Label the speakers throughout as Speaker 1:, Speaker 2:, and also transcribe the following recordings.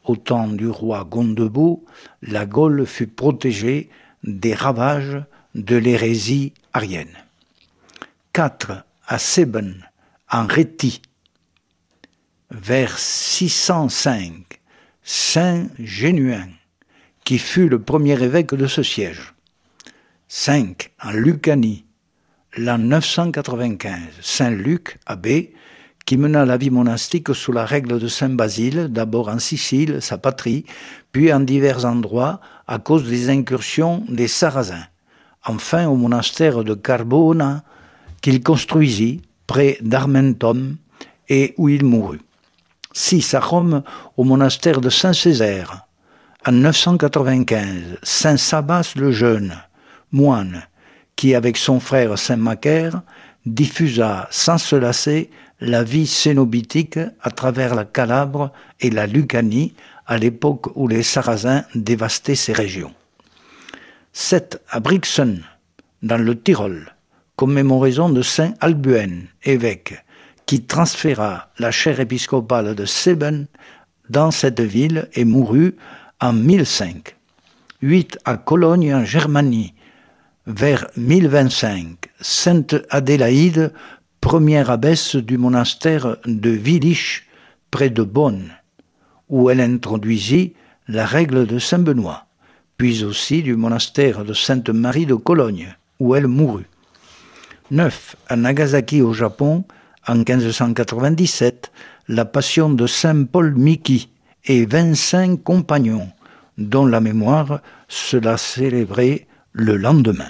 Speaker 1: au temps du roi Gondebaud, la Gaule fut protégée des ravages de l'hérésie arienne. 4. À Seben, en Rhétie, vers 605, Saint Génuin, qui fut le premier évêque de ce siège. 5. En Lucanie, l'an 995, Saint Luc, abbé, qui mena la vie monastique sous la règle de Saint Basile, d'abord en Sicile, sa patrie, puis en divers endroits à cause des incursions des Sarrasins. Enfin au monastère de Carbona, qu'il construisit près d'Armentum et où il mourut. 6. À Rome, au monastère de Saint-Césaire. En 995, Saint Sabas le Jeune, moine, qui avec son frère Saint Macaire diffusa sans se lasser la vie cénobitique à travers la Calabre et la Lucanie à l'époque où les Sarrasins dévastaient ces régions. 7. À Brixen, dans le Tyrol, commémoraison de Saint Albuen, évêque, qui transféra la chaire épiscopale de Seben dans cette ville et mourut en 1005. 8. À Cologne, en Germanie, vers 1025, Sainte Adélaïde, première abbesse du monastère de Willich, près de Bonn, où elle introduisit la règle de Saint-Benoît, puis aussi du monastère de Sainte-Marie de Cologne, où elle mourut. 9. À Nagasaki, au Japon, en 1597, la passion de Saint Paul Miki et 25 compagnons, dont la mémoire sera célébrée le lendemain.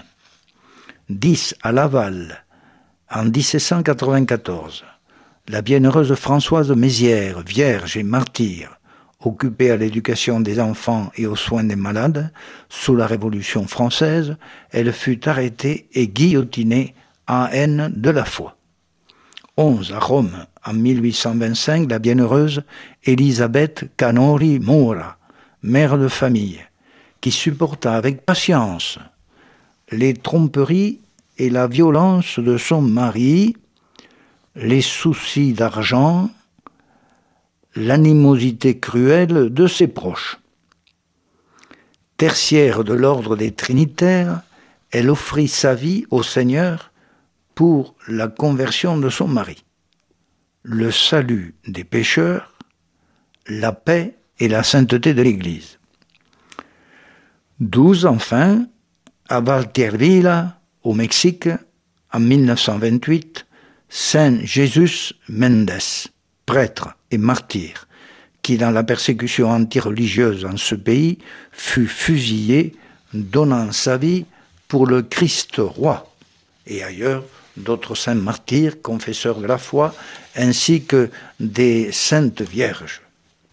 Speaker 1: 10. À Laval, en 1794, la bienheureuse Françoise Mézières, vierge et martyre, occupée à l'éducation des enfants et aux soins des malades, sous la Révolution française, elle fut arrêtée et guillotinée en haine de la foi. 11. À Rome, en 1825, la bienheureuse Elisabeth Canori Mora, mère de famille, qui supporta avec patience les tromperies et la violence de son mari, les soucis d'argent, l'animosité cruelle de ses proches. Tertiaire de l'ordre des Trinitaires, elle offrit sa vie au Seigneur pour la conversion de son mari, le salut des pécheurs, la paix et la sainteté de l'Église. 12. Enfin, à Valtiervilla, au Mexique, en 1928, Saint Jesús Méndez, prêtre et martyr, qui dans la persécution antireligieuse en ce pays fut fusillé, donnant sa vie pour le Christ roi, et ailleurs d'autres saints martyrs, confesseurs de la foi, ainsi que des saintes vierges.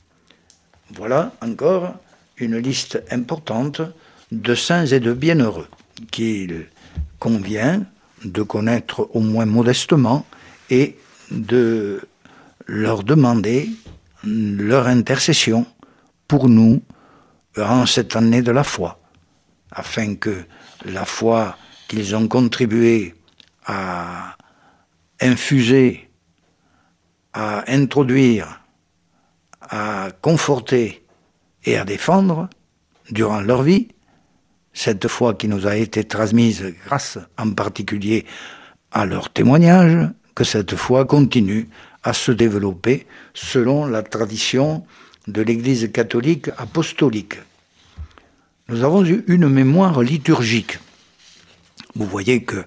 Speaker 1: Voilà encore une liste importante de saints et de bienheureux qu'il convient de connaître au moins modestement et de leur demander leur intercession pour nous en cette année de la foi, afin que la foi qu'ils ont contribué à infuser, à introduire, à conforter et à défendre durant leur vie, cette foi qui nous a été transmise grâce en particulier à leur témoignage, que cette foi continue à se développer selon la tradition de l'Église catholique apostolique. Nous avons eu une mémoire liturgique. Vous voyez que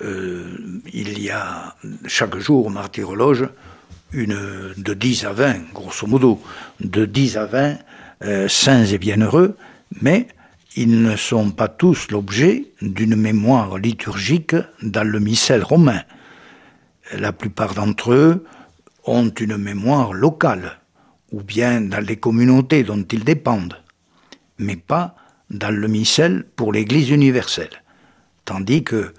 Speaker 1: il y a chaque jour au martyrologe de 10 à 20, grosso modo, de 10 à 20 saints et bienheureux, mais ils ne sont pas tous l'objet d'une mémoire liturgique dans le missel romain. La plupart d'entre eux ont une mémoire locale, ou bien dans les communautés dont ils dépendent, mais pas dans le missel pour l'Église universelle. Tandis que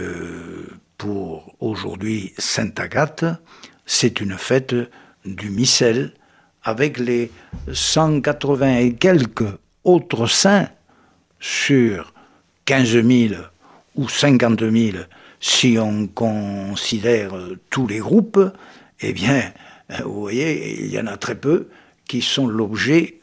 Speaker 1: pour aujourd'hui Sainte Agathe, c'est une fête du missel avec les 180 et quelques autres saints sur 15 000 ou 50 000 si on considère tous les groupes, eh bien, vous voyez, il y en a très peu qui sont l'objet